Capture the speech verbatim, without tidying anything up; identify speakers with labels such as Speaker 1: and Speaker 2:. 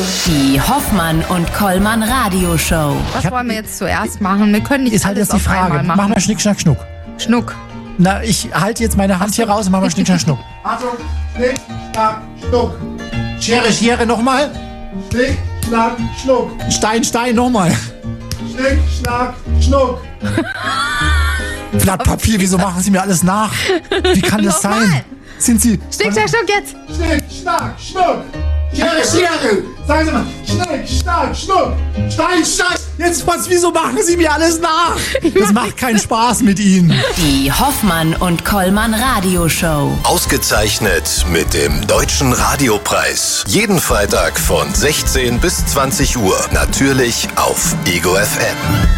Speaker 1: Die Hoffmann und Kollmann Radioshow.
Speaker 2: Was hab, wollen wir jetzt zuerst machen? Wir können nicht
Speaker 3: ist halt
Speaker 2: alles
Speaker 3: jetzt die
Speaker 2: auf
Speaker 3: Frage.
Speaker 2: einmal machen.
Speaker 3: Mach mal Schnick, Schnack, Schnuck.
Speaker 2: Schnuck.
Speaker 3: Na, ich halte jetzt meine Hand hier raus und mach mal Schnick, Schnack, Schnuck.
Speaker 4: Achtung, Schnick, Schnack, Schnuck.
Speaker 3: Schere, Schere, nochmal.
Speaker 4: Schnick, Schnack, Schnuck.
Speaker 3: Stein, Stein, nochmal.
Speaker 4: Schnick, Schnack, Schnuck.
Speaker 3: Blatt Papier, wieso machen Sie mir alles nach? Wie kann das
Speaker 2: Nochmal.
Speaker 3: sein? Sind Sie...
Speaker 2: Schnick, Schnack, Schnuck jetzt.
Speaker 4: Schnick, Schnack, Schnuck. Schere, Schere. Sagen Sie mal. Schnick, Schnack, Schnuck. Stein, Stein.
Speaker 3: Jetzt was, wieso machen Sie mir alles nach? Das macht keinen Spaß mit Ihnen.
Speaker 1: Die Hoffmann und Kollmann Radioshow.
Speaker 5: Ausgezeichnet mit dem Deutschen Radiopreis. Jeden Freitag von sechzehn bis zwanzig Uhr. Natürlich auf Ego F M.